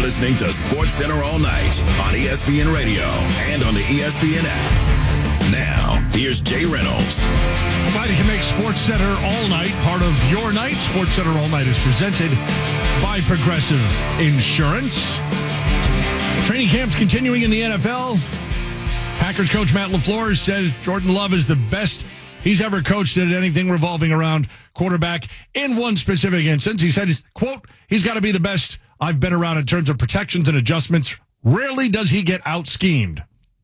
listening to SportsCenter All Night on ESPN Radio and on the ESPN app. Now, here's Jay Reynolds. Glad you can make SportsCenter All Night part of your night. SportsCenter All Night is presented by Progressive Insurance. Training camp's continuing in the NFL. Packers coach Matt LaFleur says Jordan Love is the best he's ever coached at anything revolving around quarterback. In one specific instance, he said, quote, he's got to be the best I've been around in terms of protections and adjustments. Rarely does he get out-schemed.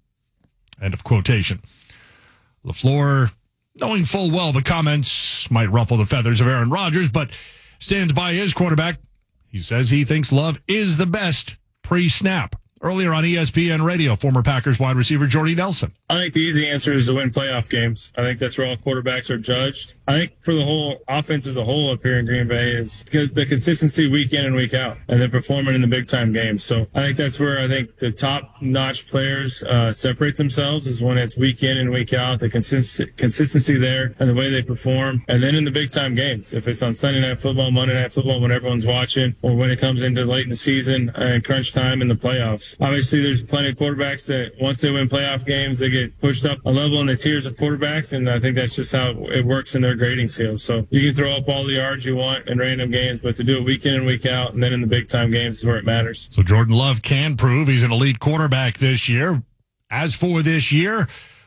End of quotation. LaFleur, knowing full well the comments might ruffle the feathers of Aaron Rodgers, but stands by his quarterback. He says he thinks Love is the best pre-snap. Earlier on ESPN Radio, former Packers wide receiver Jordy Nelson. I think the easy answer is to win playoff games. I think that's where all quarterbacks are judged. I think for the whole offense as a whole up here in Green Bay is the consistency week in and week out, and then performing in the big-time games. So I think that's where I think the top-notch players separate themselves, is when it's week in and week out, the consistency there and the way they perform. And then in the big-time games, if it's on Sunday Night Football, Monday Night Football, when everyone's watching, or when it comes into late in the season and crunch time in the playoffs. Obviously, there's plenty of quarterbacks that once they win playoff games, they get pushed up a level in the tiers of quarterbacks, and I think that's just how it works in their grading scale. So you can throw up all the yards you want in random games, but to do it week in and week out, and then in the big-time games is where it matters. So Jordan Love can prove he's an elite quarterback this year. As for this year,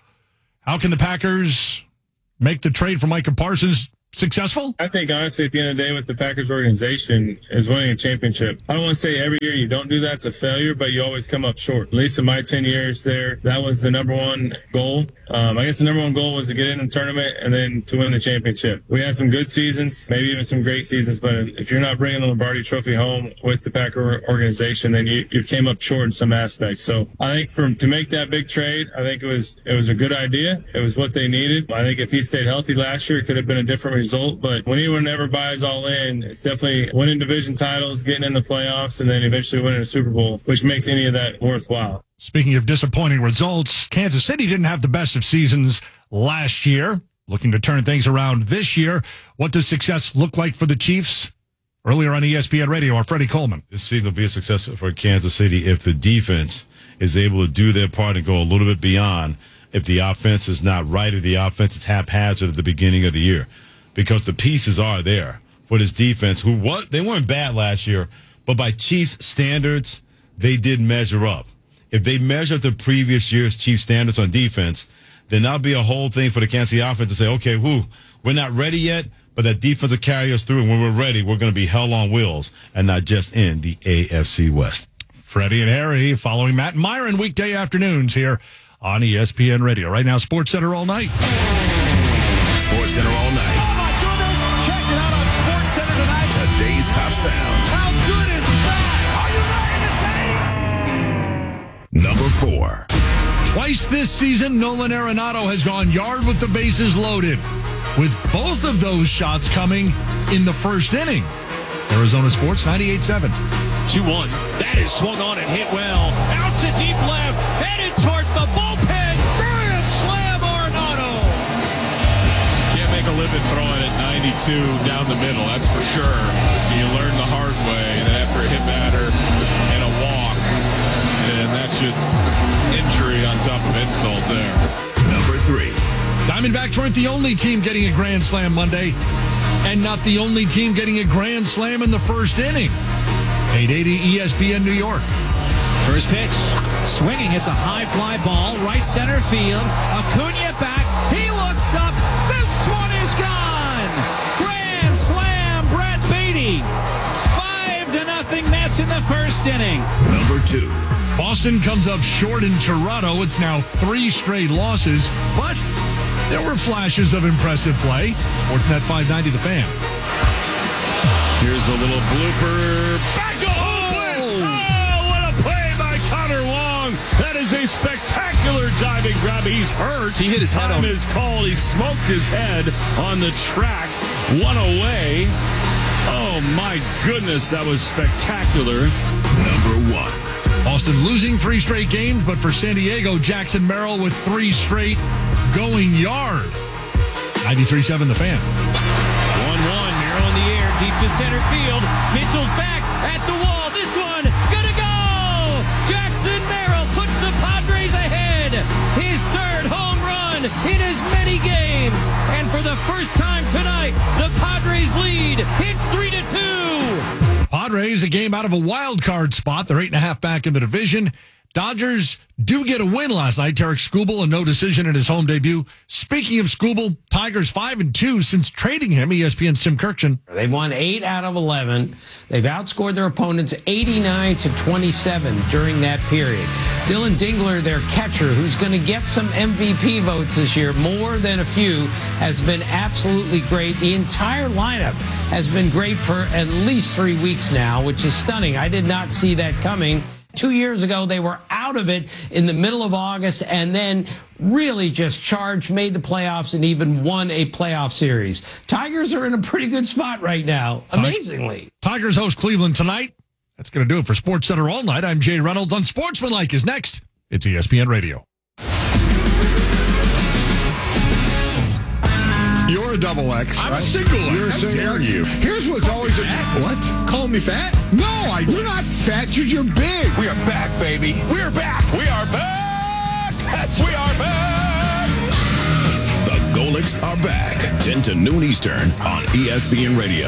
how can the Packers make the trade for Micah Parsons successful? I think, honestly, at the end of the day, with the Packers organization is winning a championship. I don't want to say every year you don't do that, it's a failure, but you always come up short. At least in my 10 years there, that was the number one goal. I guess the number one goal was to get in the tournament and then to win the championship. We had some good seasons, maybe even some great seasons, but if you're not bringing the Lombardi Trophy home with the Packer organization, then you came up short in some aspects. So I think to make that big trade, I think it was a good idea. It was what they needed. I think if he stayed healthy last year, it could have been a different result. But when anyone ever buys all in, it's definitely winning division titles, getting in the playoffs, and then eventually winning a Super Bowl, which makes any of that worthwhile. Speaking of disappointing results, Kansas City didn't have the best of seasons last year. Looking to turn things around this year. What does success look like for the Chiefs? Earlier on ESPN Radio, our Freddie Coleman. This season will be a success for Kansas City if the defense is able to do their part and go a little bit beyond. If the offense is not right or the offense is haphazard at the beginning of the year. Because the pieces are there for this defense, they weren't bad last year, but by Chiefs standards, they did measure up. If they measure up the previous year's Chiefs standards on defense, then that'll be a whole thing for the Kansas City offense to say, okay, we're not ready yet, but that defense will carry us through, and when we're ready, we're going to be hell on wheels and not just in the AFC West. Freddie and Harry following Matt and Myron weekday afternoons here on ESPN Radio. Right now, SportsCenter All Night. SportsCenter All Night. Oh, my goodness. Check it out on SportsCenter tonight. Today's top sound. How good is that? Are you ready to take? Number 4. Twice this season, Nolan Arenado has gone yard with the bases loaded, with both of those shots coming in the first inning. Arizona Sports 98.7. 2-1. That is swung on and hit well. Out to deep left. Headed towards the bullpen. Grand slam, Arenado. Can't make a living throwing at 92 down the middle, that's for sure. You learn the hard way, and after a hit batter and a walk, and that's just injury on top of insult there. Number 3. Diamondbacks weren't the only team getting a grand slam Monday, and not the only team getting a grand slam in the first inning. 880 ESPN New York. First pitch, swinging. It's a high fly ball, right center field. Acuna back. He looks up. This one is gone. Grand slam, Brett Beatty. 5-0 Mets in the first inning. Number 2. Boston comes up short in Toronto. It's now 3 straight losses, but there were flashes of impressive play. Sportsnet 590, The Fan. Here's a little blooper. Back to home! Oh, what a play by Connor Wong. That is a spectacular diving grab. He's hurt. He hit his head on. Time is called. He smoked his head on the track. One away. Oh, my goodness. That was spectacular. Number 1. Boston losing 3 straight games, but for San Diego, Jackson Merrill with 3 straight going yard. 93.7 The Fan. 1-1, Merrill in the air, deep to center field. Mitchell's back at the wall. This one, gonna go! It's 3-2. Padres, a game out of a wild card spot. They're 8.5 back in the division. Dodgers do get a win last night. Tarek Skubal, a no decision in his home debut. Speaking of Skubal, Tigers 5-2 since trading him. ESPN's Tim Kirkchin. They've won 8 out of 11. They've outscored their opponents 89-27 during that period. Dylan Dingler, their catcher, who's going to get some MVP votes this year, more than a few, has been absolutely great. The entire lineup has been great for at least 3 weeks now, which is stunning. I did not see that coming. 2 years ago, they were out of it in the middle of August and then really just charged, made the playoffs, and even won a playoff series. Tigers are in a pretty good spot right now, amazingly. Tigers host Cleveland tonight. That's going to do it for Sports Center All Night. I'm Jay Reynolds. Unsportsmanlike is next. It's ESPN Radio. You're a double X. I'm a single X. You're a single X. You. Here's what's always what? Call me fat? No, you're not fat. You're big. We are back, baby. We're back. We are back. We are back. The Golics are back. 10 to noon Eastern on ESPN Radio.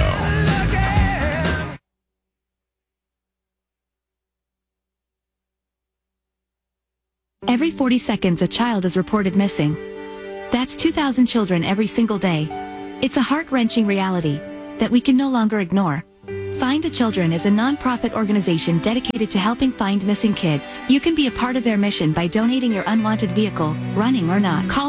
Every 40 seconds, a child is reported missing. That's 2,000 children every single day. It's a heart-wrenching reality that we can no longer ignore. Find the Children is a non-profit organization dedicated to helping find missing kids. You can be a part of their mission by donating your unwanted vehicle, running or not. Call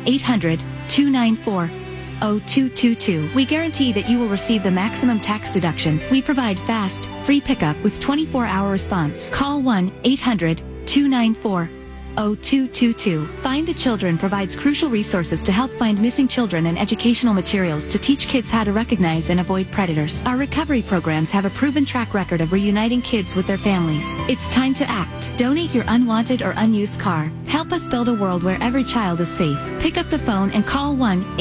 1-800-294-0222. We guarantee that you will receive the maximum tax deduction. We provide fast, free pickup with 24-hour response. Call 1-800-294-0222. Find the Children provides crucial resources to help find missing children and educational materials to teach kids how to recognize and avoid predators. Our recovery programs have a proven track record of reuniting kids with their families. It's time to act. Donate your unwanted or unused car. Help us build a world where every child is safe. Pick up the phone and call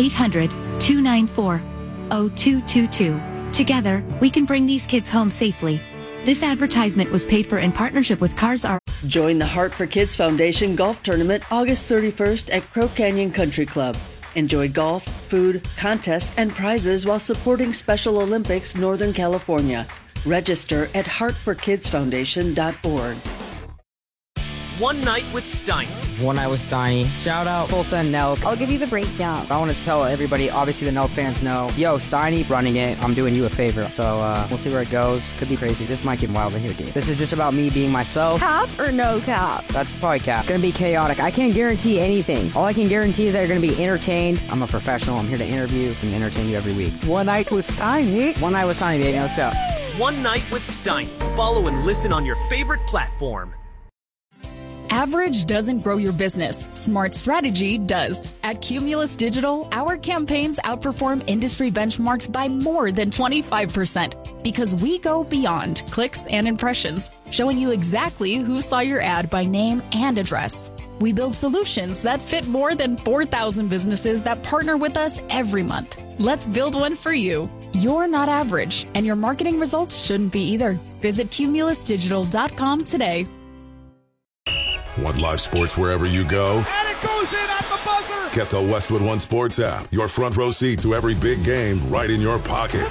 1-800-294-0222. Together, we can bring these kids home safely. This advertisement was paid for in partnership with Cars R. Join the Heart for Kids Foundation Golf Tournament August 31st at Crow Canyon Country Club. Enjoy golf, food, contests, and prizes while supporting Special Olympics Northern California. Register at heartforkidsfoundation.org. One Night with Steiny. One Night with Steiny. Shout out Tulsa and Nelk. I'll give you the breakdown. I want to tell everybody, obviously the Nelk fans know, yo, Steiny running it. I'm doing you a favor. So we'll see where it goes. Could be crazy. This might get wild in here, dude. This is just about me being myself. Cap or no cap? That's probably cap. Gonna be chaotic. I can't guarantee anything. All I can guarantee is that you're gonna be entertained. I'm a professional. I'm here to interview and entertain you every week. One Night with Steiny. One Night with Steiny, baby. Let's go. One Night with Steiny. Follow and listen on your favorite platform. Average doesn't grow your business. Smart strategy does. At Cumulus Digital, our campaigns outperform industry benchmarks by more than 25% because we go beyond clicks and impressions, showing you exactly who saw your ad by name and address. We build solutions that fit more than 4,000 businesses that partner with us every month. Let's build one for you. You're not average, and your marketing results shouldn't be either. Visit cumulusdigital.com today. Want live sports wherever you go? And it goes in at the buzzer. Get the Westwood One Sports app. Your front row seat to every big game right in your pocket.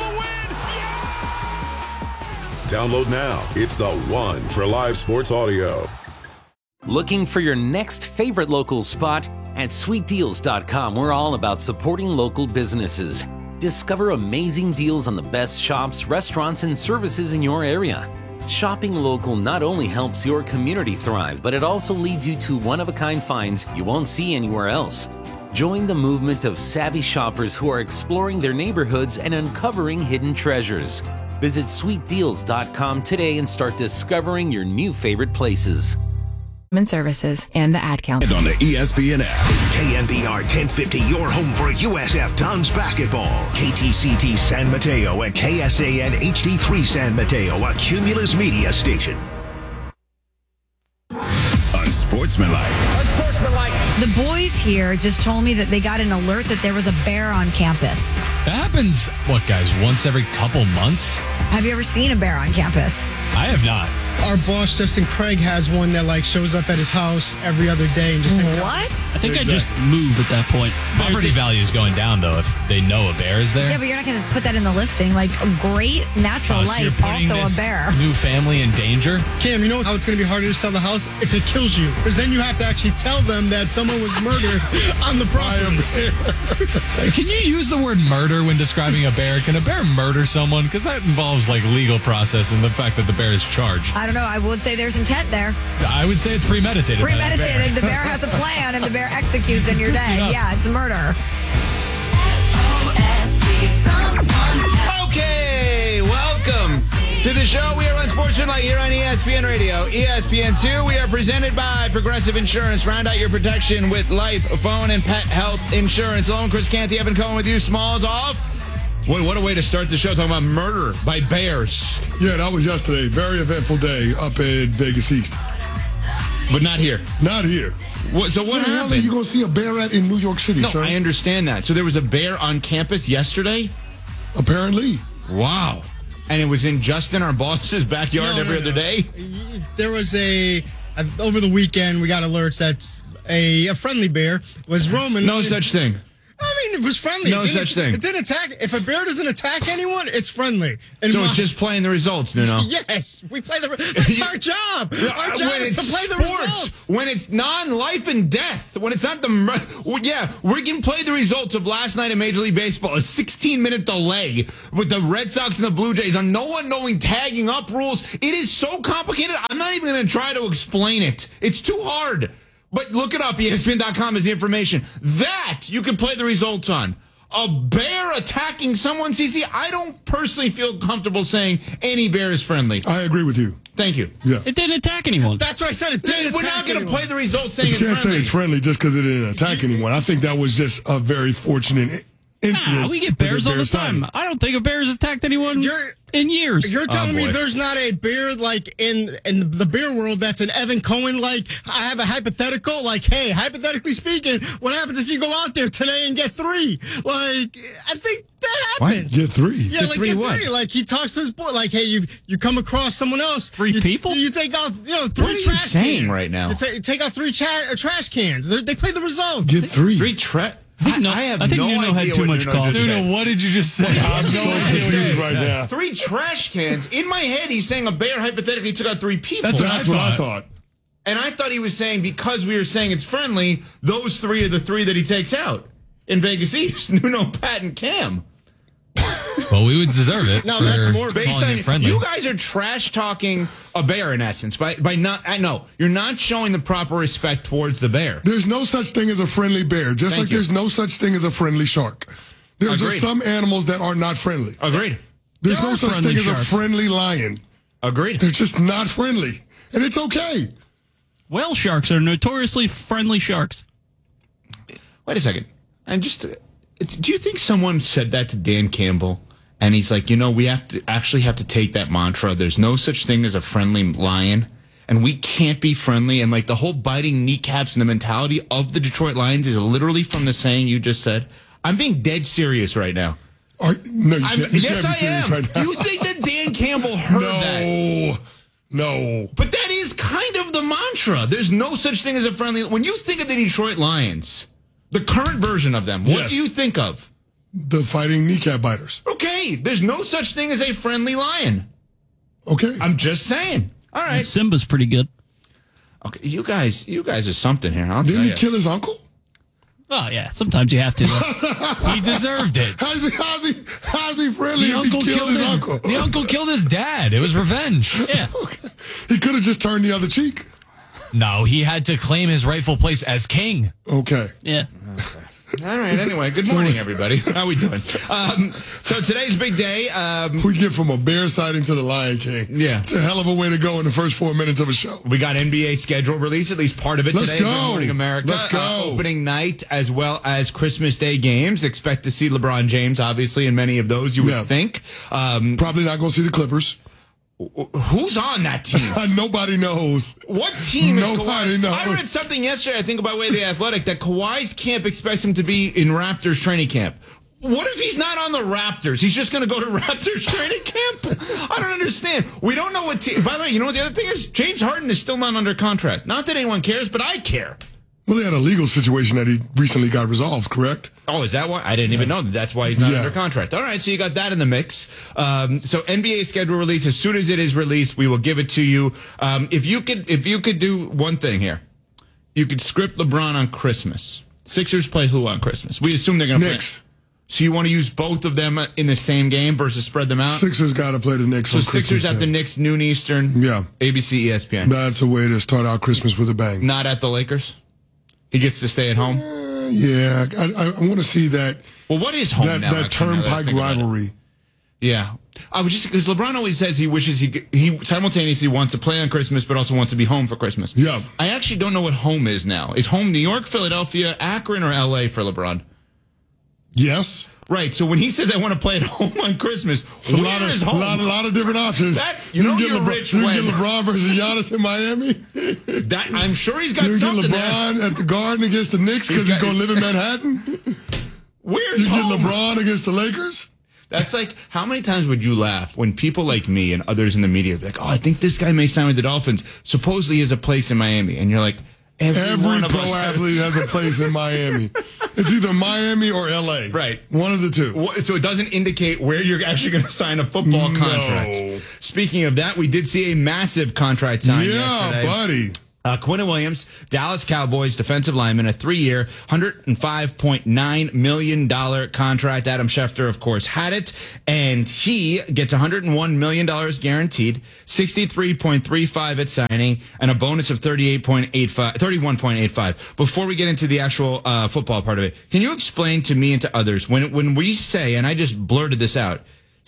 Download now. It's the one for live sports audio. Looking for your next favorite local spot? At sweetdeals.com, we're all about supporting local businesses. Discover amazing deals on the best shops, restaurants, and services in your area. Shopping local not only helps your community thrive, but it also leads you to one-of-a-kind finds you won't see anywhere else. Join the movement of savvy shoppers who are exploring their neighborhoods and uncovering hidden treasures. Visit sweetdeals.com today and start discovering your new favorite places. Services and the ad count. And on the ESPN app. KNBR 1050, your home for USF Dons basketball. KTCT San Mateo and KSAN HD3 San Mateo, a Cumulus media station. Unsportsmanlike. The boys here just told me that they got an alert that there was a bear on campus. That happens, what, guys, once every couple months? Have you ever seen a bear on campus? I have not. Our boss, Justin Craig, has one that like shows up at his house every other day and just hangs out. What? I think I just move at that point. Property value is going down, though, if they know a bear is there. Yeah, but you're not going to put that in the listing. Like, a great natural So you're light, putting also a this bear. new family in danger? Cam, you know how it's going to be harder to sell the house if it kills you? Because then you have to actually tell them that someone was murdered on the property. Can you use the word murder when describing a bear? Can a bear murder someone? Because that involves, like, legal process and the fact that the bear is charged. I don't know. I would say there's intent there. I would say it's premeditated. Premeditated. The bear has a plan and the bear executes and you're dead. Yeah, it's murder. Okay, welcome to the show. We are on Sports Tonight here on ESPN Radio. ESPN2, we are presented by Progressive Insurance. Round out your protection with life, phone, and pet health insurance. Hello, Chris Canty, Evan Cohen with you. Smalls off. Boy, what a way to start the show, talking about murder by bears. Yeah, that was yesterday. Very eventful day up in Vegas East. But not here. Not here. So what happened? Where are you going to see a bear at in New York City, No, sir? I understand that. So there was a bear on campus yesterday? Apparently. Wow. And it was in Justin, our boss's backyard every other day? There was over the weekend, we got alerts that a friendly bear was roaming. No such thing. I mean, it was friendly. No such thing. It didn't attack. If a bear doesn't attack anyone, it's friendly. So it's just playing the results, Nuno. Yes, we play that's our job. Our job is to play the results. When it's non-life and death, when it's not we can play the results of last night in Major League Baseball, a 16-minute delay with the Red Sox and the Blue Jays on no one knowing tagging up rules. It is so complicated. I'm not even going to try to explain it. It's too hard. But look it up. ESPN.com is the information. That you can play the results on. A bear attacking someone, CC, I don't personally feel comfortable saying any bear is friendly. I agree with you. Thank you. Yeah. It didn't attack anyone. That's what I said. It didn't We're attack not going to anyone. play the results saying But you it's can't friendly. say it's friendly just because it didn't attack anyone. I think that was just a very fortunate incident. We get bears all the time. I don't think a bear's attacked anyone in years. You're telling me there's not a bear like in the bear world that's an Evan Cohen like I have a hypothetical like, hey, hypothetically speaking, what happens if you go out there today and get 3? Like, I think that happens. What? Get 3? Yeah, Get like three get what? 3. Like he talks to his boy. Like, hey, you come across someone else. 3 people? You take out 3 What are you trash saying cans. right now? You take out 3 trash cans. They play the results. Get 3. I think Nuno idea had too what much Nuno coffee. just said. Nuno, what did you just say? I'm so confused right now. 3 trash cans. In my head, he's saying a bear hypothetically took out 3 people. That's what I thought. And I thought he was saying because we were saying it's friendly, those 3 are the 3 that he takes out in Vegas East. Nuno, Pat, and Cam. Well, we would deserve it. No, that's more Based calling on it friendly. you guys are trash talking a bear in essence by not. I know you're not showing the proper respect towards the bear. There's no such thing as a friendly bear, just Thank like you. there's no such thing as a friendly shark. There are just Agreed. some animals that are not friendly. Agreed. There's There no are such friendly thing as sharks. a friendly lion. Agreed. They're just not friendly. And it's okay. Whale sharks are notoriously friendly sharks. Wait a second. And just, do you think someone said that to Dan Campbell? And he's like, we have to take that mantra. There's no such thing as a friendly lion. And we can't be friendly. And like the whole biting kneecaps and the mentality of the Detroit Lions is literally from the saying you just said. I'm being dead serious right now. No, you can't be Yes, I serious am. right now. Do you think that Dan Campbell heard that? No. But that is kind of the mantra. There's no such thing as a friendly. When you think of the Detroit Lions, the current version of them, what Yes. do you think of? The fighting kneecap biters. Okay, there's no such thing as a friendly lion. Okay. I'm just saying. All right. Simba's pretty good. Okay, you guys are something here. I'll Didn't tell he you. kill his uncle? Oh, yeah. Sometimes you have to. He deserved it. How's he friendly if he killed his uncle? The uncle killed his dad. It was revenge. Yeah. Okay. He could have just turned the other cheek. No, he had to claim his rightful place as king. Okay. Yeah. All right. Anyway, good morning, everybody. How we doing? So today's big day. We get from a bear sighting to the Lion King. Yeah. It's a hell of a way to go in the first 4 minutes of a show. We got NBA schedule release, at least part of it Let's today. go. Good Morning America. Let's go. Opening night as well as Christmas Day games. Expect to see LeBron James, obviously, in many of those, you would think. Probably not going to see the Clippers. Who's on that team? Nobody knows. What team is Nobody Kawhi? knows. I read something yesterday, I think, by way of The Athletic, that Kawhi's camp expects him to be in Raptors training camp. What if he's not on the Raptors? He's just going to go to Raptors training camp? I don't understand. We don't know what team. By the way, you know what the other thing is? James Harden is still not under contract. Not that anyone cares, but I care. Well, they had a legal situation that he recently got resolved, correct? Oh, is that why? I didn't even know that. That's why he's not under contract. All right, so you got that in the mix. So NBA schedule release, as soon as it is released, we will give it to you. If you could do one thing here, you could script LeBron on Christmas. Sixers play who on Christmas? We assume they're going to play. Knicks. So you want to use both of them in the same game versus spread them out? Sixers got to play the Knicks. So Sixers at the Knicks, noon Eastern. Yeah. ABC, ESPN. That's a way to start out Christmas with a bang. Not at the Lakers? He gets to stay at home? Yeah. I want to see that. Well, what is home now? That turnpike rivalry. Yeah. I was just because LeBron always says he wishes he simultaneously wants to play on Christmas, but also wants to be home for Christmas. Yeah. I actually don't know what home is now. Is home New York, Philadelphia, Akron, or LA for LeBron? Yes. Right. So when he says I want to play at home on Christmas, so where is home? A lot of different options. That's you're rich. You get LeBron versus Giannis in Miami. That I'm sure he's got something. You get LeBron at the Garden against the Knicks because he's going to live in Manhattan. Where's home? You get LeBron against the Lakers. That's like, how many times would you laugh when people like me and others in the media be like, oh, I think this guy may sign with the Dolphins. Supposedly he has a place in Miami. And you're like, every pro athlete has a place in Miami. It's either Miami or LA. Right. One of the two. So it doesn't indicate where you're actually going to sign a football contract. Speaking of that, we did see a massive contract sign yesterday. Yeah, buddy. Quinnen Williams, Dallas Cowboys defensive lineman, a 3-year, $105.9 million contract. Adam Schefter, of course, had it, and he gets $101 million guaranteed, $63.35 at signing, and a bonus of $31.85. Before we get into the actual football part of it, can you explain to me and to others, when we say, and I just blurted this out,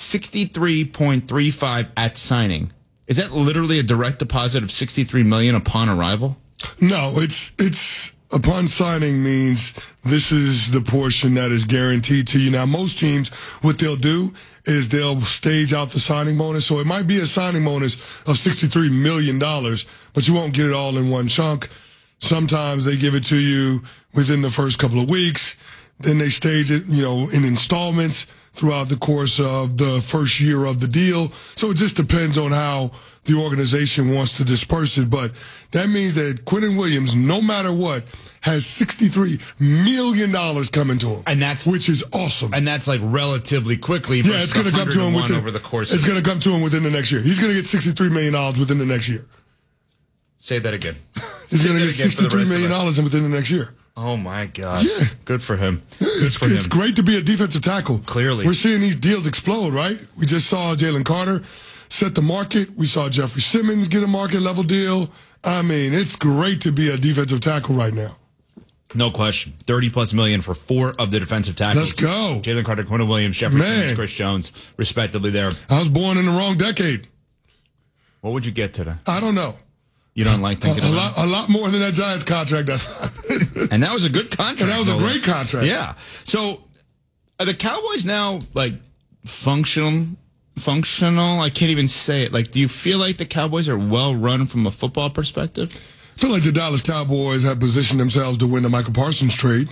$63.35 at signing, is that literally a direct deposit of $63 million upon arrival? No, it's upon signing means this is the portion that is guaranteed to you. Now, most teams, what they'll do is they'll stage out the signing bonus. So it might be a signing bonus of $63 million, but you won't get it all in one chunk. Sometimes they give it to you within the first couple of weeks. Then they stage it, in installments throughout the course of the first year of the deal. So it just depends on how the organization wants to disperse it. But that means that Quinnen Williams, no matter what, has $63 million coming to him. And which is awesome. And that's like relatively quickly. Yeah, it's going to come to him over the course. It's going to come to him within the next year. He's going to get $63 million within the next year. Say that again. He's going to get $63 million within the next year. Oh, my God. Yeah. Good for him. It's great to be a defensive tackle. Clearly. We're seeing these deals explode, right? We just saw Jalen Carter set the market. We saw Jeffrey Simmons get a market-level deal. I mean, it's great to be a defensive tackle right now. No question. $30+ million for 4 of the defensive tackles. Let's go. Jalen Carter, Quinnen Williams, Jeffrey Simmons, Chris Jones, respectively there. I was born in the wrong decade. What would you get today? I don't know. You don't like thinking about it? A lot more than that Giants contract. And that was a good contract. And that was a great contract. Yeah. So are the Cowboys now like functional? I can't even say it. Like, do you feel like the Cowboys are well run from a football perspective? I feel like the Dallas Cowboys have positioned themselves to win the Michael Parsons trade.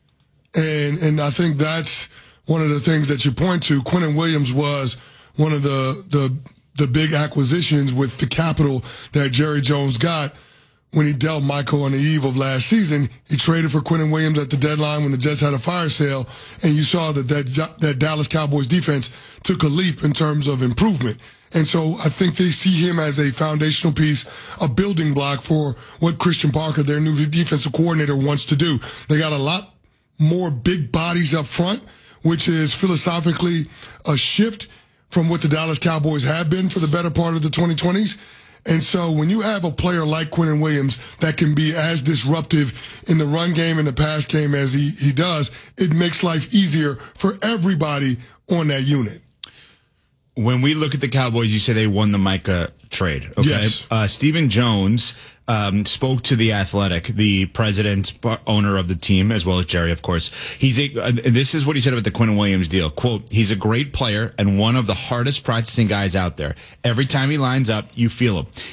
And I think that's one of the things that you point to. Quinnen Williams was one of the big acquisitions with the capital that Jerry Jones got when he dealt Michael on the eve of last season. He traded for Quinnen Williams at the deadline when the Jets had a fire sale, and you saw that Dallas Cowboys defense took a leap in terms of improvement. And so I think they see him as a foundational piece, a building block for what Christian Parker, their new defensive coordinator, wants to do. They got a lot more big bodies up front, which is philosophically a shift from what the Dallas Cowboys have been for the better part of the 2020s. And so when you have a player like Quinnen Williams that can be as disruptive in the run game and the pass game as he does, it makes life easier for everybody on that unit. When we look at the Cowboys, you say they won the Micah trade. Okay? Yes. Stephen Jones spoke to The Athletic, the president, owner of the team, as well as Jerry, of course. This is what he said about the Quinnen Williams deal. Quote, he's a great player and one of the hardest practicing guys out there. Every time he lines up, you feel him.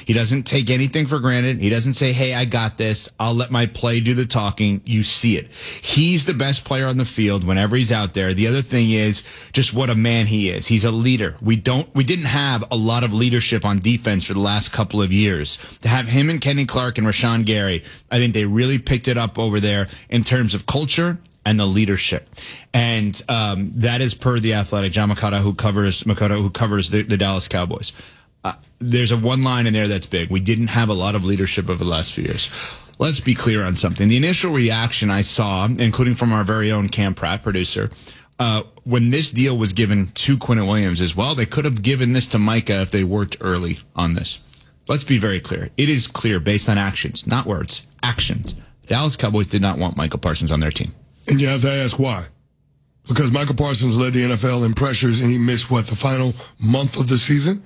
He doesn't take anything for granted. He doesn't say, hey, I got this. I'll let my play do the talking. You see it. He's the best player on the field whenever he's out there. The other thing is just what a man he is. He's a leader. We didn't have a lot of leadership on defense for the last couple of years. To have him and Kenny Clark and Rashawn Gary, I think they really picked it up over there in terms of culture and the leadership. And that is per The Athletic, John Makota, who covers the Dallas Cowboys. There's a one line in there that's big. We didn't have a lot of leadership over the last few years. Let's be clear on something. The initial reaction I saw, including from our very own Cam Pratt, producer, when this deal was given to Quinnen Williams as well, they could have given this to Micah if they worked early on this. Let's be very clear. It is clear based on actions, not words, actions. The Dallas Cowboys did not want Micah Parsons on their team. And you have to ask why. Because Micah Parsons led the NFL in pressures and he missed, the final month of the season?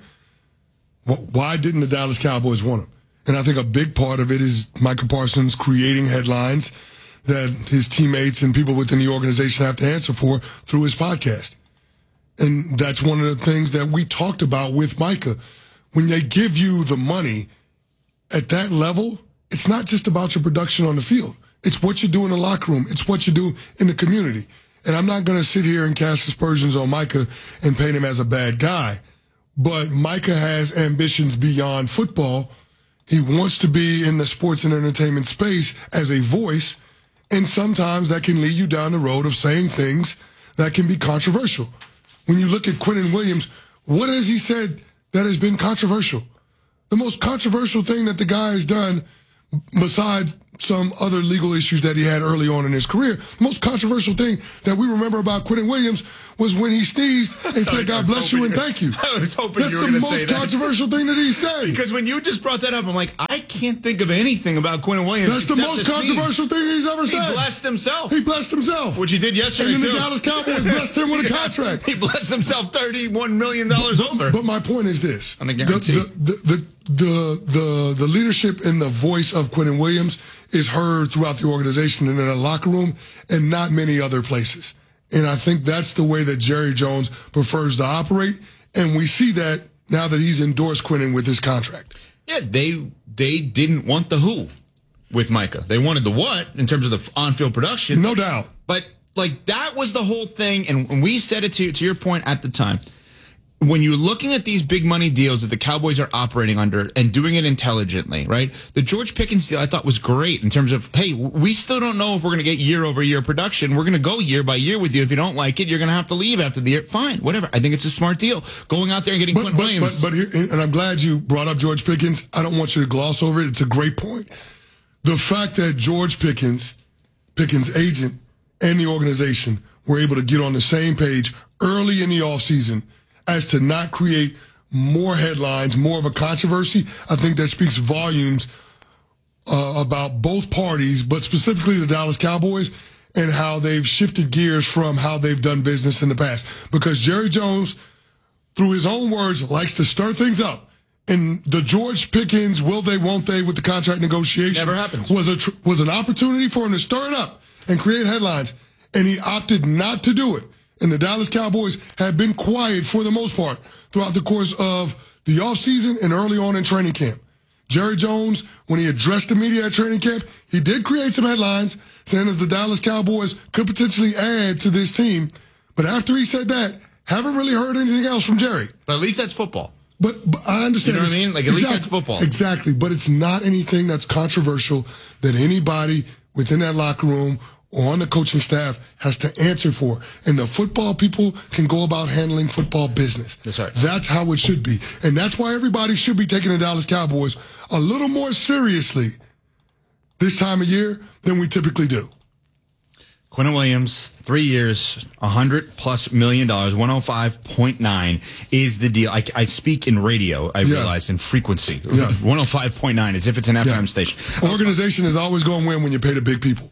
Why didn't the Dallas Cowboys want him? And I think a big part of it is Micah Parsons creating headlines that his teammates and people within the organization have to answer for through his podcast. And that's one of the things that we talked about with Micah. When they give you the money at that level, it's not just about your production on the field. It's what you do in the locker room. It's what you do in the community. And I'm not going to sit here and cast aspersions on Micah and paint him as a bad guy. But Micah has ambitions beyond football. He wants to be in the sports and entertainment space as a voice. And sometimes that can lead you down the road of saying things that can be controversial. When you look at Quinnen Williams, what has he said that has been controversial? The most controversial thing that the guy has done, besides some other legal issues that he had early on in his career, the most controversial thing that we remember about Quinnen Williams was when he sneezed and said, God bless you and thank you. I was hoping That's you were going to say that. That's the most controversial thing that he said. Because when you just brought that up, I'm like, I can't think of anything about Quinnen Williams. That's the most controversial thing he's ever said. He blessed himself. He blessed himself. Which he did yesterday, and then too. the Dallas Cowboys blessed him with a contract. He blessed himself $31 million over. But my point is this. On the guarantee. The leadership and the voice of Quinnen Williams is heard throughout the organization and in the locker room and not many other places. And I think that's the way that Jerry Jones prefers to operate. And we see that now that he's endorsed Quinnen with his contract. Yeah, they didn't want the who with Micah. They wanted the what in terms of the on-field production. No doubt. But that was the whole thing. And we said it to your point at the time. When you're looking at these big money deals that the Cowboys are operating under and doing it intelligently, right? The George Pickens deal I thought was great in terms of, hey, we still don't know if we're going to get year-over-year production. We're going to go year by year with you. If you don't like it, you're going to have to leave after the year. Fine, whatever. I think it's a smart deal. Going out there and getting Quinnen Williams. But here, and I'm glad you brought up George Pickens. I don't want you to gloss over it. It's a great point. The fact that George Pickens' agent, and the organization were able to get on the same page early in the offseason as to not create more headlines, more of a controversy, I think that speaks volumes about both parties, but specifically the Dallas Cowboys and how they've shifted gears from how they've done business in the past. Because Jerry Jones, through his own words, likes to stir things up. And the George Pickens, will they, won't they, with the contract negotiations never happens. Was an opportunity for him to stir it up and create headlines, and he opted not to do it. And the Dallas Cowboys have been quiet for the most part throughout the course of the offseason and early on in training camp. Jerry Jones, when he addressed the media at training camp, he did create some headlines saying that the Dallas Cowboys could potentially add to this team. But after he said that, haven't really heard anything else from Jerry. But at least that's football. But I understand. You know what I mean? Like, at least that's football. Exactly. But it's not anything that's controversial that anybody within that locker room or on the coaching staff has to answer for. And the football people can go about handling football business. That's right. That's how it should be. And that's why everybody should be taking the Dallas Cowboys a little more seriously this time of year than we typically do. Quinnen Williams, 3 years, $100+ million, 105.9 is the deal. I speak in radio, I realize, in frequency. 105.9 as if it's an FM station. Organization is always going to win when you pay the big people.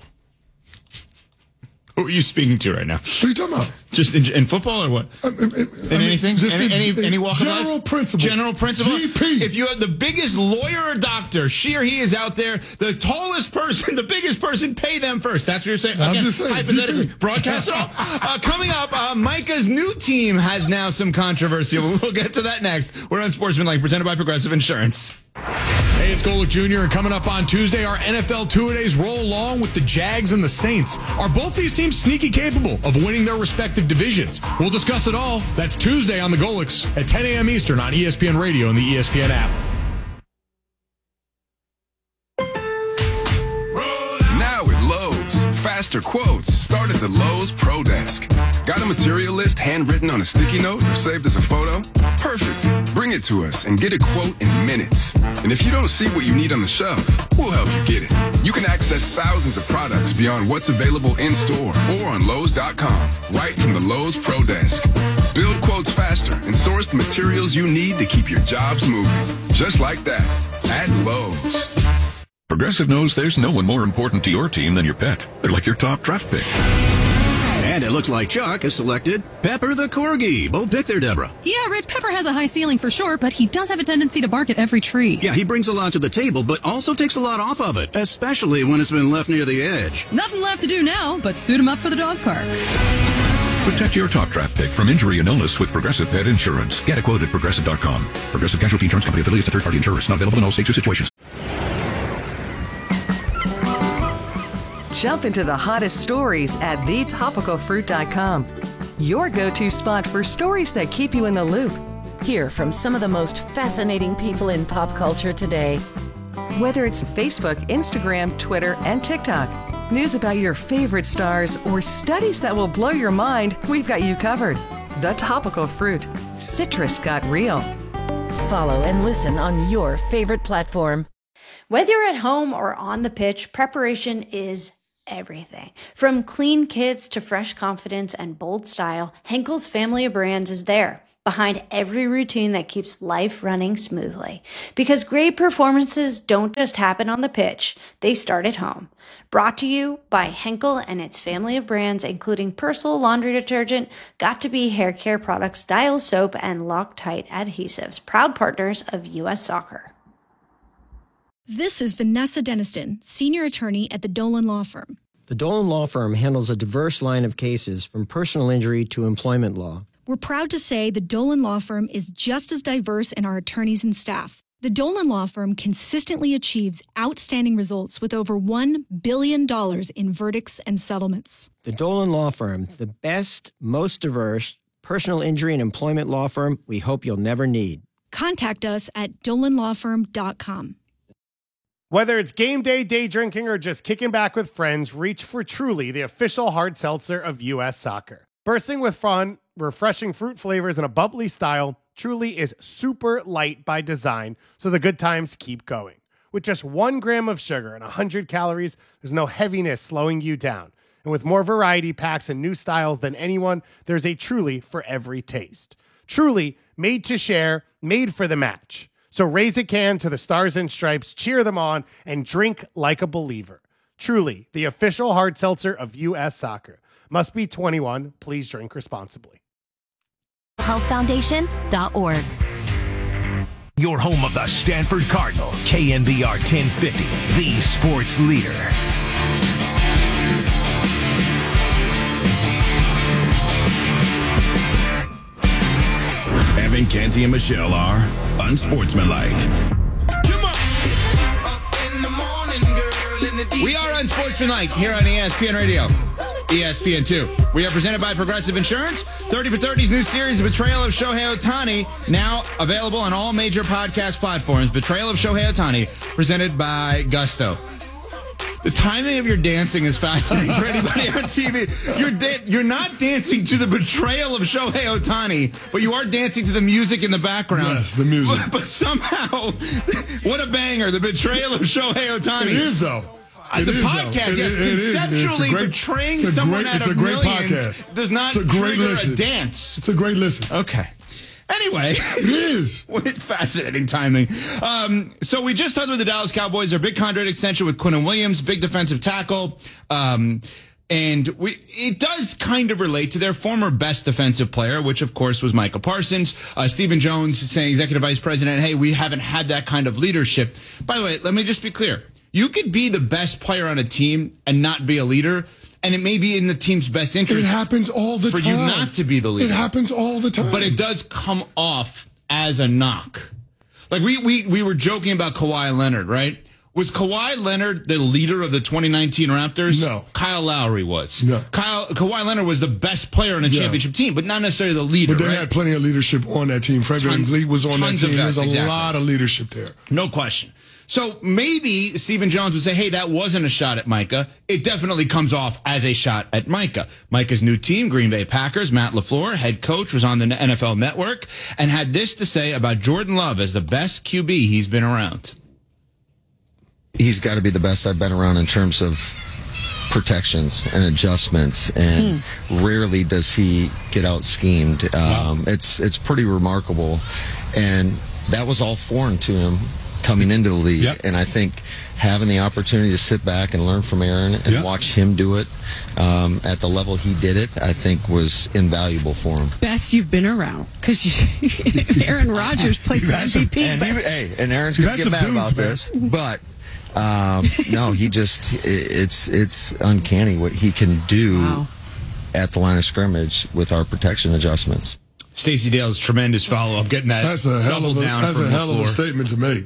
Who are you speaking to right now? What are you talking about? Just in football or what? Anything? Any walk of life? General principle. General principle? GP. If you have the biggest lawyer or doctor, she or he is out there, the tallest person, the biggest person, pay them first. That's what you're saying? I'm just saying. Hypothetically. GP. Broadcast it all. Coming up, Micah's new team has now some controversy. We'll get to that next. We're on Sportsmanlike, presented by Progressive Insurance. Hey, it's Golick Jr. And coming up on Tuesday, our NFL two-a-days roll along with the Jags and the Saints. Are both these teams sneaky capable of winning their respective divisions? We'll discuss it all. That's Tuesday on the Golicks at 10 a.m. Eastern on ESPN Radio and the ESPN app. Now at Lowe's, faster quotes start at the Lowe's Pro Desk. Got a material list handwritten on a sticky note or saved as a photo? Perfect. Bring it to us and get a quote in minutes. And if you don't see what you need on the shelf, we'll help you get it. You can access thousands of products beyond what's available in store or on Lowe's.com, right from the Lowe's Pro Desk. Build quotes faster and source the materials you need to keep your jobs moving. Just like that, at Lowe's. Progressive knows there's no one more important to your team than your pet. They're like your top draft pick. And it looks like Chuck has selected Pepper the Corgi. Bold pick there, Deborah. Yeah, Rich, Pepper has a high ceiling for sure, but he does have a tendency to bark at every tree. Yeah, he brings a lot to the table, but also takes a lot off of it, especially when it's been left near the edge. Nothing left to do now, but suit him up for the dog park. Protect your top draft pick from injury and illness with Progressive Pet Insurance. Get a quote at Progressive.com. Progressive Casualty Insurance Company affiliates and third-party insurers. Not available in all states or situations. Jump into the hottest stories at thetopicalfruit.com. Your go-to spot for stories that keep you in the loop. Hear from some of the most fascinating people in pop culture today. Whether it's Facebook, Instagram, Twitter, and TikTok, news about your favorite stars, or studies that will blow your mind, we've got you covered. The Topical Fruit. Citrus got real. Follow and listen on your favorite platform. Whether you're at home or on the pitch, preparation is everything. From clean kits to fresh confidence and bold style, Henkel's family of brands is there, behind every routine that keeps life running smoothly. Because great performances don't just happen on the pitch, they start at home. Brought to you by Henkel and its family of brands, including Persil laundry detergent, Got2b hair care products, Dial soap, and Loctite adhesives, proud partners of U.S. Soccer. This is Vanessa Deniston, senior attorney at the Dolan Law Firm. The Dolan Law Firm handles a diverse line of cases from personal injury to employment law. We're proud to say the Dolan Law Firm is just as diverse in our attorneys and staff. The Dolan Law Firm consistently achieves outstanding results with over $1 billion in verdicts and settlements. The Dolan Law Firm, the best, most diverse personal injury and employment law firm we hope you'll never need. Contact us at dolanlawfirm.com. Whether it's game day, day drinking, or just kicking back with friends, reach for Truly, the official hard seltzer of U.S. Soccer. Bursting with fun, refreshing fruit flavors, and a bubbly style, Truly is super light by design, so the good times keep going. With just 1 gram of sugar and 100 calories, there's no heaviness slowing you down. And with more variety packs and new styles than anyone, there's a Truly for every taste. Truly, made to share, made for the match. So raise a can to the Stars and Stripes, cheer them on, and drink like a believer. Truly, the official hard seltzer of U.S. Soccer. Must be 21. Please drink responsibly. Healthfoundation.org. Your home of the Stanford Cardinal, KNBR 1050, the sports leader. Evan, Canty, and Michelle are unsportsmanlike. We are unsportsmanlike here on ESPN Radio, ESPN2. We are presented by Progressive Insurance. 30 for 30's new series, Betrayal of Shohei Ohtani, now available on all major podcast platforms. Betrayal of Shohei Ohtani, presented by Gusto. The timing of your dancing is fascinating for anybody on TV. You're not dancing to the betrayal of Shohei Ohtani, but you are dancing to the music in the background. Yes, the music. But somehow, what a banger, the betrayal of Shohei Ohtani. It is, though. The podcast, yes, conceptually betraying someone out of millions does not trigger a dance. It's a great listen. Okay. Anyway, it is. What fascinating timing. So we just talked with the Dallas Cowboys, their big contract extension with Quinnen Williams, big defensive tackle. And it does kind of relate to their former best defensive player, which of course was Micah Parsons. Stephen Jones saying, executive vice president, hey, we haven't had that kind of leadership. By the way, let me just be clear. You could be the best player on a team and not be a leader. And it may be in the team's best interest. It happens all the time. For you not to be the leader. It happens all the time. But it does come off as a knock. Like we were joking about Kawhi Leonard, right? Was Kawhi Leonard the leader of the 2019 Raptors? No. Kyle Lowry was. No. Kawhi Leonard was the best player on a championship team, but not necessarily the leader. But they had plenty of leadership on that team. Fred VanVleet was on that team. There's a lot of leadership there. No question. So maybe Stephen Jones would say, hey, that wasn't a shot at Micah. It definitely comes off as a shot at Micah. Micah's new team, Green Bay Packers, Matt LaFleur, head coach, was on the NFL Network and had this to say about Jordan Love as the best QB he's been around. He's got to be the best I've been around in terms of protections and adjustments, and rarely does he get out schemed. It's pretty remarkable, and that was all foreign to him coming into the league. And I think having the opportunity to sit back and learn from Aaron and watch him do it at the level he did it, I think was invaluable for him. Best you've been around, because Aaron Rodgers played some MVP. And Aaron's going to get mad about this, but no, he just, it's uncanny what he can do at the line of scrimmage with our protection adjustments. Stacey Dale's tremendous follow-up, getting that double down. That's a hell of a statement to make.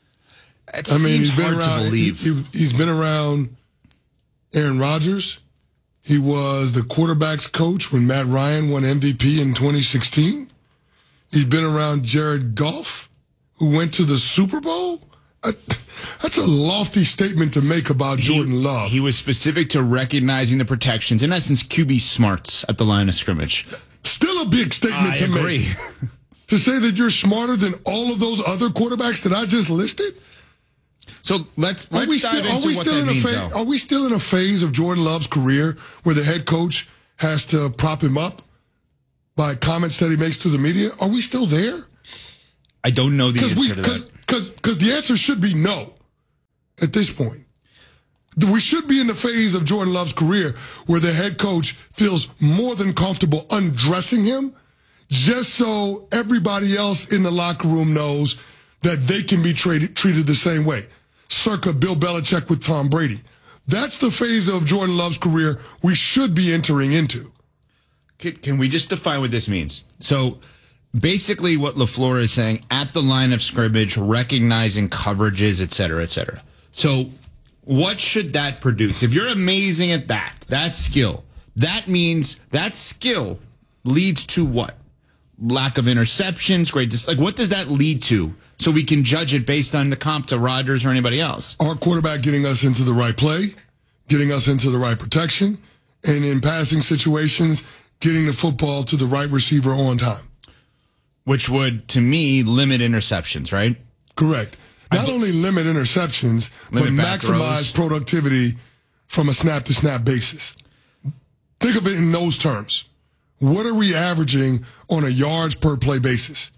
I mean, he's been around, to believe. He's been around Aaron Rodgers. He was the quarterback's coach when Matt Ryan won MVP in 2016. He's been around Jared Goff, who went to the Super Bowl. That's a lofty statement to make about Jordan Love. He was specific to recognizing the protections, in essence, QB smarts at the line of scrimmage. Still a big statement to make. To say that you're smarter than all of those other quarterbacks that I just listed? So let's dive into what that means, though. Are we still in a phase of Jordan Love's career where the head coach has to prop him up by comments that he makes to the media? Are we still there? I don't know the answer to that. Because the answer should be no at this point. We should be in the phase of Jordan Love's career where the head coach feels more than comfortable undressing him just so everybody else in the locker room knows that they can be treated the same way. Circa Bill Belichick with Tom Brady. That's the phase of Jordan Love's career we should be entering into. Can we just define what this means? So basically what LaFleur is saying, at the line of scrimmage, recognizing coverages, et cetera, et cetera. So what should that produce? If you're amazing at that skill, that means that skill leads to what? Lack of interceptions, what does that lead to? So we can judge it based on the comp to Rodgers or anybody else. Our quarterback getting us into the right play, getting us into the right protection, and in passing situations, getting the football to the right receiver on time. Which would, to me, limit interceptions, right? Correct. Not only limit interceptions, but maximize productivity from a snap-to-snap basis. Think of it in those terms. What are we averaging on a yards per play basis?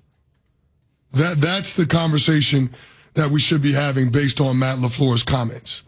That's the conversation that we should be having based on Matt LaFleur's comments.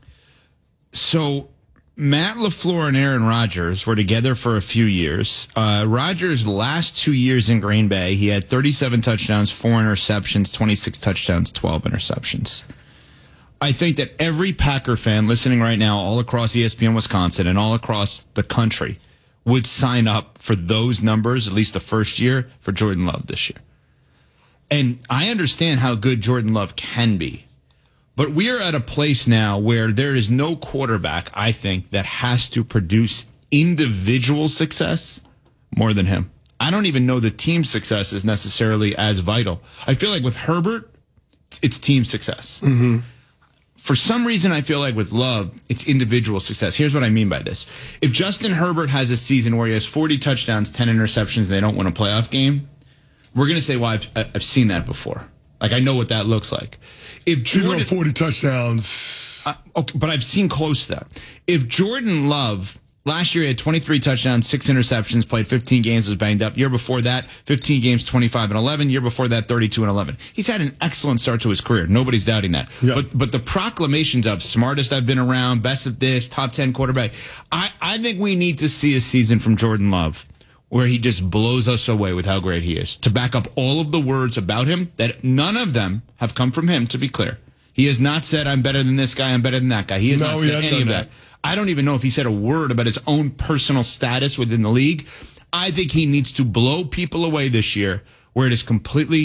So Matt LaFleur and Aaron Rodgers were together for a few years. Rodgers' last 2 years in Green Bay, he had 37 touchdowns, 4 interceptions, 26 touchdowns, 12 interceptions. I think that every Packer fan listening right now all across ESPN Wisconsin and all across the country would sign up for those numbers, at least the first year, for Jordan Love this year. And I understand how good Jordan Love can be. But we are at a place now where there is no quarterback, I think, that has to produce individual success more than him. I don't even know the team success is necessarily as vital. I feel like with Herbert, it's team success. Mm-hmm. For some reason, I feel like with Love, it's individual success. Here's what I mean by this. If Justin Herbert has a season where he has 40 touchdowns, 10 interceptions, and they don't win a playoff game, we're going to say, well, I've seen that before. Like, I know what that looks like. If Jordan, he's on 40 touchdowns. Okay, but I've seen close to that. If Jordan Love, last year he had 23 touchdowns, 6 interceptions, played 15 games, was banged up. Year before that, 15 games, 25-11. Year before that, 32-11. He's had an excellent start to his career. Nobody's doubting that. Yeah. But the proclamations of smartest I've been around, best at this, top 10 quarterback, I think we need to see a season from Jordan Love where he just blows us away with how great he is, to back up all of the words about him that none of them have come from him, to be clear. He has not said, I'm better than this guy, I'm better than that guy. He has not said any of that. I don't even know if he said a word about his own personal status within the league. I think he needs to blow people away this year where it is completely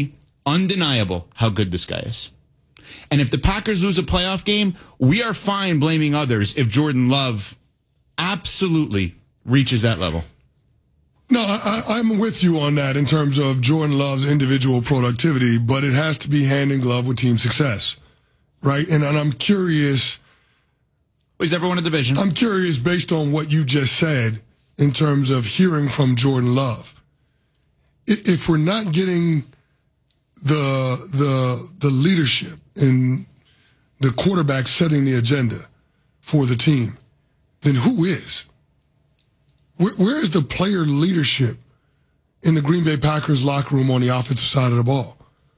undeniable how good this guy is. And if the Packers lose a playoff game, we are fine blaming others if Jordan Love absolutely reaches that level. No, I'm with you on that in terms of Jordan Love's individual productivity, but it has to be hand in glove with team success, right? And I'm curious. He's never won a division. I'm curious, based on what you just said, in terms of hearing from Jordan Love, if we're not getting the leadership and the quarterback setting the agenda for the team, then who is? Where is the player leadership in the Green Bay Packers locker room on the offensive side of the ball?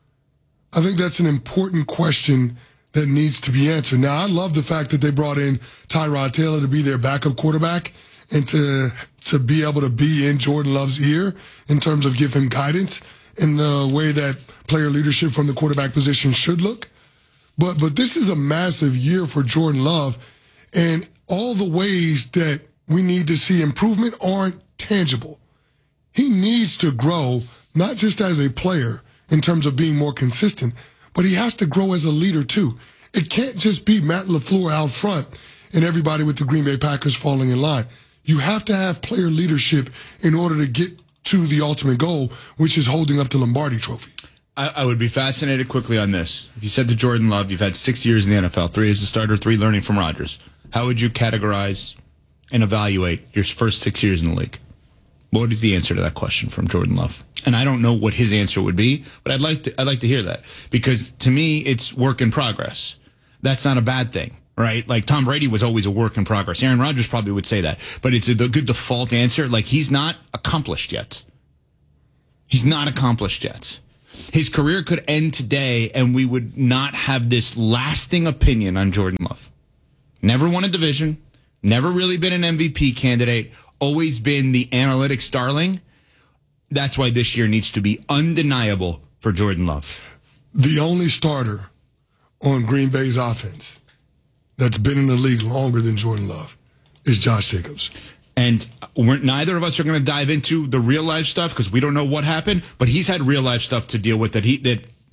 I think that's an important question that needs to be answered. Now, I love the fact that they brought in Tyrod Taylor to be their backup quarterback and to be able to be in Jordan Love's ear in terms of give him guidance in the way that player leadership from the quarterback position should look. But this is a massive year for Jordan Love, and all the ways that we need to see improvement aren't tangible. He needs to grow, not just as a player in terms of being more consistent, but he has to grow as a leader too. It can't just be Matt LaFleur out front and everybody with the Green Bay Packers falling in line. You have to have player leadership in order to get to the ultimate goal, which is holding up the Lombardi Trophy. I would be fascinated quickly on this. If you said to Jordan Love, you've had 6 years in the NFL, 3 as a starter, 3 learning from Rodgers. How would you categorize and evaluate your first 6 years in the league? What is the answer to that question from Jordan Love? And I don't know what his answer would be, but I'd like to hear that, because to me, it's work in progress. That's not a bad thing, right? Like Tom Brady was always a work in progress. Aaron Rodgers probably would say that, but it's a good default answer. Like, he's not accomplished yet. He's not accomplished yet. His career could end today, and we would not have this lasting opinion on Jordan Love. Never won a division. Never really been an MVP candidate, always been the analytics darling. That's why this year needs to be undeniable for Jordan Love. The only starter on Green Bay's offense that's been in the league longer than Jordan Love is Josh Jacobs. And neither of us are going to dive into the real life stuff because we don't know what happened, but he's had real life stuff to deal with We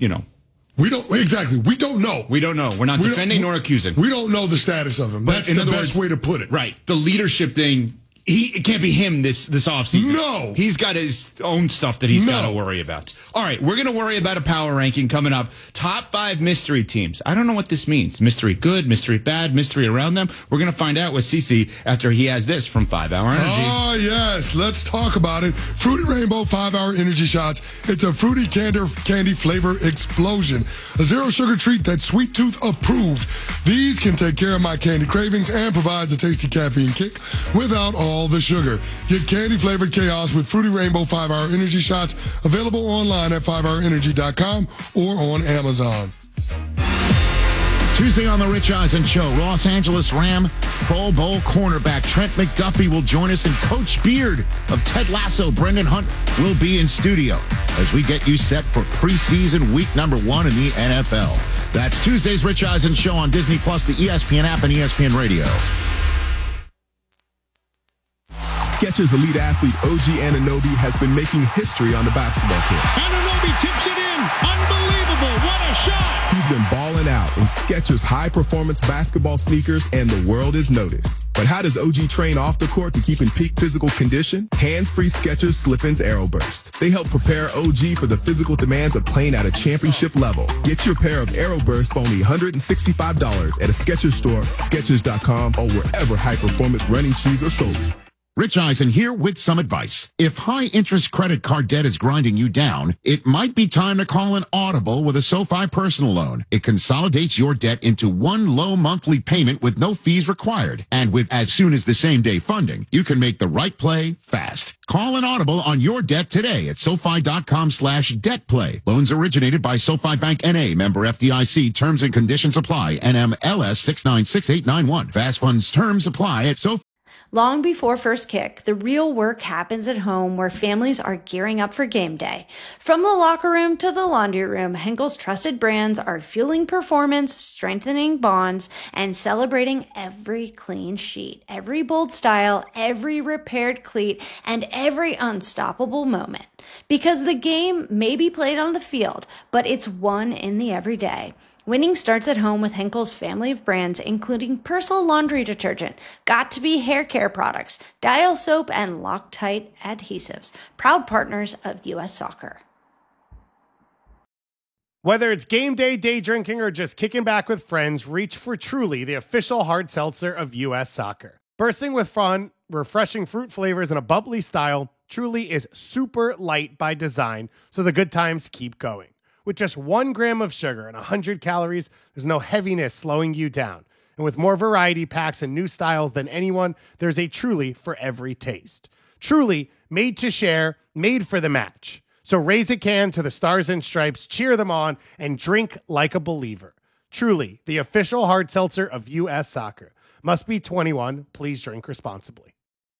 don't know. We don't know. We're not defending nor accusing. We don't know the status of him. But that's the best way to put it. Right. The leadership thing, it can't be him this offseason. No. He's got his own stuff that he's got to worry about. All right, we're going to worry about a power ranking coming up. Top 5 mystery teams. I don't know what this means. Mystery good, mystery bad, mystery around them. We're going to find out with CeCe after he has this from 5 Hour Energy. Oh, yes. Let's talk about it. Fruity Rainbow 5 Hour Energy Shots. It's a fruity candy flavor explosion. A zero sugar treat that's Sweet Tooth approved. These can take care of my candy cravings and provides a tasty caffeine kick without all the sugar. Get candy-flavored chaos with Fruity Rainbow 5 Hour Energy Shots, available online at 5hourenergy.com or on Amazon. Tuesday on the Rich Eisen Show, Los Angeles Ram Pro Bowl cornerback Trent McDuffie will join us, and Coach Beard of Ted Lasso, Brendan Hunt, will be in studio as we get you set for preseason week number 1 in the NFL. That's Tuesday's Rich Eisen Show on Disney+, the ESPN app, and ESPN Radio. Skechers elite athlete OG Anunoby has been making history on the basketball court. Anunoby tips it in. Unbelievable. What a shot. He's been balling out in Skechers high-performance basketball sneakers, and the world has noticed. But how does OG train off the court to keep in peak physical condition? Hands-free Skechers Slip-ins Aeroburst. They help prepare OG for the physical demands of playing at a championship level. Get your pair of Aeroburst for only $165 at a Skechers store, Skechers.com, or wherever high-performance running shoes are sold. Rich Eisen here with some advice. If high-interest credit card debt is grinding you down, it might be time to call an Audible with a SoFi personal loan. It consolidates your debt into one low monthly payment with no fees required. And with as soon as the same-day funding, you can make the right play fast. Call an Audible on your debt today at SoFi.com/debtplay. Loans originated by SoFi Bank N.A., member FDIC. Terms and conditions apply. NMLS 696891. Fast funds terms apply at SoFi. Long before first kick, the real work happens at home where families are gearing up for game day. From the locker room to the laundry room, Henkel's trusted brands are fueling performance, strengthening bonds, and celebrating every clean sheet, every bold style, every repaired cleat, and every unstoppable moment. Because the game may be played on the field, but it's won in the everyday. Winning starts at home with Henkel's family of brands, including Persil laundry detergent, Got2b hair care products, Dial soap, and Loctite adhesives, proud partners of U.S. Soccer. Whether it's game day, day drinking, or just kicking back with friends, reach for Truly, the official hard seltzer of U.S. Soccer. Bursting with fun, refreshing fruit flavors, and a bubbly style, Truly is super light by design, so the good times keep going. With just 1 gram of sugar and 100 calories, there's no heaviness slowing you down. And with more variety packs and new styles than anyone, there's a Truly for every taste. Truly, made to share, made for the match. So raise a can to the Stars and Stripes, cheer them on, and drink like a believer. Truly, the official hard seltzer of U.S. Soccer. Must be 21. Please drink responsibly.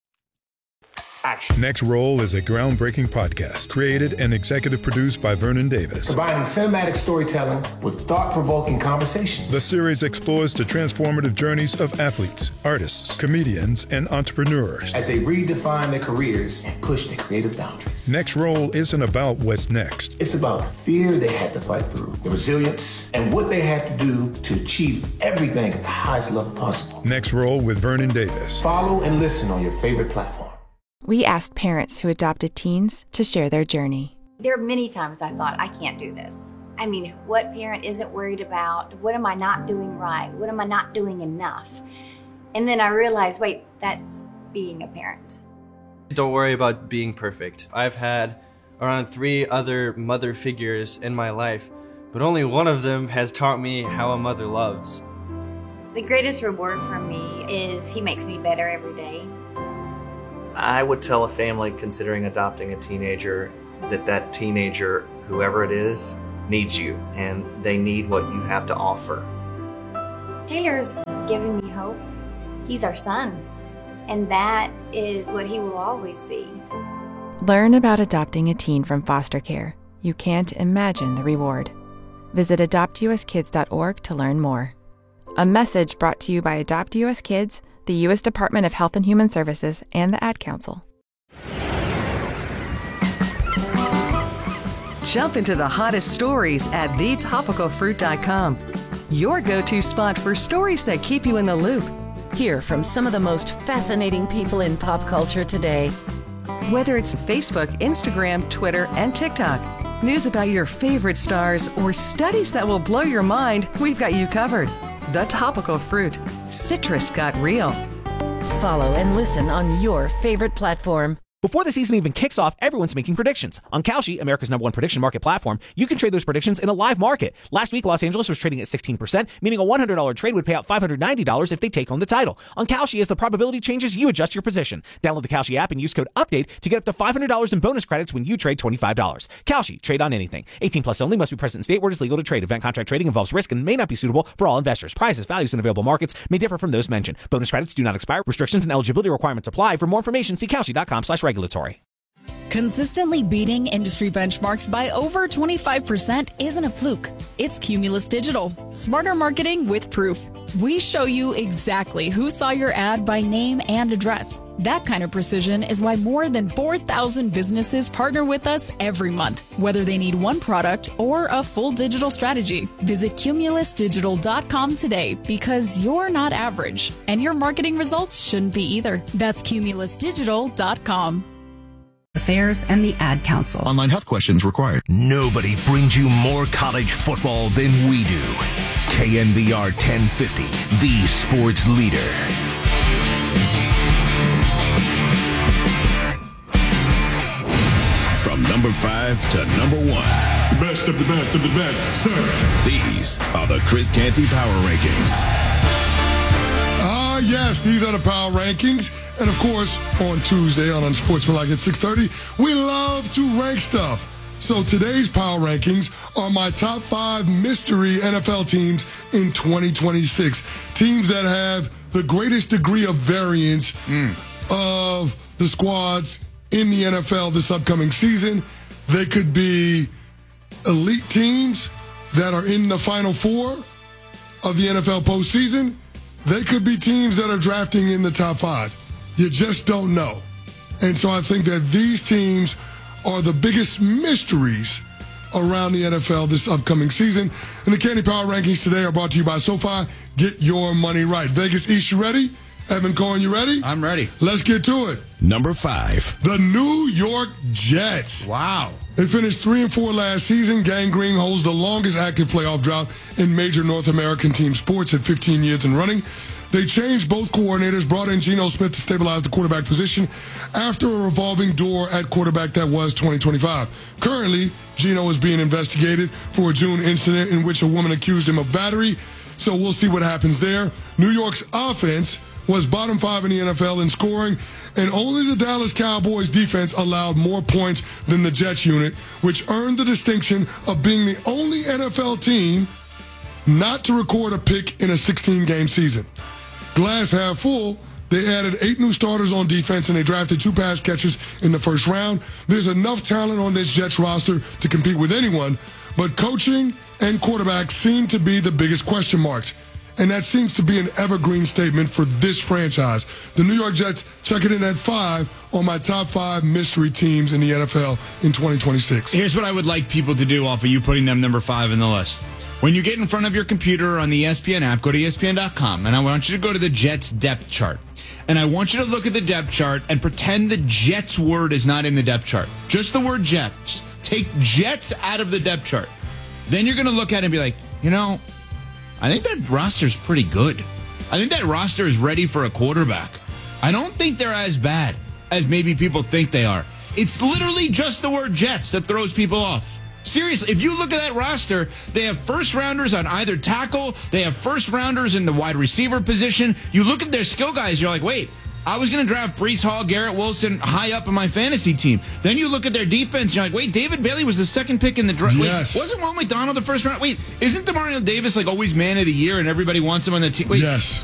Action. Next Roll is a groundbreaking podcast created and executive produced by Vernon Davis. Combining cinematic storytelling with thought-provoking conversations. The series explores the transformative journeys of athletes, artists, comedians, and entrepreneurs as they redefine their careers and push their creative boundaries. Next Roll isn't about what's next. It's about the fear they had to fight through, the resilience, and what they had to do to achieve everything at the highest level possible. Next Roll with Vernon Davis. Follow and listen on your favorite platform. We asked parents who adopted teens to share their journey. There are many times I thought, I can't do this. I mean, what parent isn't worried about? What am I not doing right? What am I not doing enough? And then I realized, wait, that's being a parent. Don't worry about being perfect. I've had around 3 other mother figures in my life, but only one of them has taught me how a mother loves. The greatest reward for me is he makes me better every day. I would tell a family considering adopting a teenager that teenager, whoever it is, needs you, and they need what you have to offer. Taylor's given me hope. He's our son, and that is what he will always be. Learn about adopting a teen from foster care. You can't imagine the reward. Visit adoptuskids.org to learn more. A message brought to you by Adopt US Kids, the U.S. Department of Health and Human Services, and the Ad Council. Jump into the hottest stories at thetopicalfruit.com. Your go-to spot for stories that keep you in the loop. Hear from some of the most fascinating people in pop culture today. Whether it's Facebook, Instagram, Twitter, and TikTok, news about your favorite stars, or studies that will blow your mind, we've got you covered. The Topical Fruit. Citrus got real. Follow and listen on your favorite platform. Before the season even kicks off, everyone's making predictions. On Kalshi, America's #1 prediction market platform, you can trade those predictions in a live market. Last week, Los Angeles was trading at 16%, meaning a $100 trade would pay out $590 if they take home the title. On Kalshi, as the probability changes, you adjust your position. Download the Kalshi app and use code UPDATE to get up to $500 in bonus credits when you trade $25. Kalshi, trade on anything. 18 plus only, must be present in state where it is legal to trade. Event contract trading involves risk and may not be suitable for all investors. Prices, values, and available markets may differ from those mentioned. Bonus credits do not expire. Restrictions and eligibility requirements apply. For more information, see Kalshi.com/regulatory. Consistently beating industry benchmarks by over 25% isn't a fluke. It's Cumulus Digital. Smarter marketing with proof. We show you exactly who saw your ad by name and address. That kind of precision is why more than 4,000 businesses partner with us every month, whether they need one product or a full digital strategy. Visit cumulusdigital.com today because you're not average, and your marketing results shouldn't be either. That's cumulusdigital.com. Affairs and the Ad Council. Online health questions required. Nobody brings you more college football than we do. KNBR 1050, the sports leader. From number 5 to number 1. The best of the best of the best, sir. These are the Chris Canty Power Rankings. Yes, these are the Power Rankings. And of course, on Tuesday on Unsportsmanlike at 6:30, we love to rank stuff. So today's power rankings are my top 5 mystery NFL teams in 2026. Teams that have the greatest degree of variance of the squads in the NFL this upcoming season. They could be elite teams that are in the Final Four of the NFL postseason. They could be teams that are drafting in the top 5. You just don't know. And so I think that these teams are the biggest mysteries around the NFL this upcoming season. And the Candy Power Rankings today are brought to you by SoFi. Get your money right. Vegas East, you ready? Evan Cohen, you ready? I'm ready. Let's get to it. Number 5. The New York Jets. Wow. They finished 3-4 last season. Gang Green holds the longest active playoff drought in major North American team sports at 15 years and running. They changed both coordinators, brought in Geno Smith to stabilize the quarterback position after a revolving door at quarterback that was 2025. Currently, Geno is being investigated for a June incident in which a woman accused him of battery. So we'll see what happens there. New York's offense was bottom 5 in the NFL in scoring, and only the Dallas Cowboys defense allowed more points than the Jets unit, which earned the distinction of being the only NFL team not to record a pick in a 16-game season. Glass half full, they added 8 new starters on defense, and they drafted 2 pass catchers in the first round. There's enough talent on this Jets roster to compete with anyone, but coaching and quarterback seem to be the biggest question marks. And that seems to be an evergreen statement for this franchise. The New York Jets checking in at 5 on my top 5 mystery teams in the NFL in 2026. Here's what I would like people to do off of you putting them number 5 in the list. When you get in front of your computer on the ESPN app, go to ESPN.com, and I want you to go to the Jets depth chart. And I want you to look at the depth chart and pretend the Jets word is not in the depth chart. Just the word Jets. Take Jets out of the depth chart. Then you're going to look at it and be like, you know, I think that roster's pretty good. I think that roster is ready for a quarterback. I don't think they're as bad as maybe people think they are. It's literally just the word Jets that throws people off. Seriously, if you look at that roster, they have first-rounders on either tackle. They have first-rounders in the wide receiver position. You look at their skill guys, you're like, wait, I was going to draft Breece Hall, Garrett Wilson high up in my fantasy team. Then you look at their defense, you're like, wait, David Bailey was the second pick in the draft. Yes. Wait, wasn't Will McDonald the first round? Wait, isn't DeMario Davis like always man of the year and everybody wants him on the team? Wait, yes.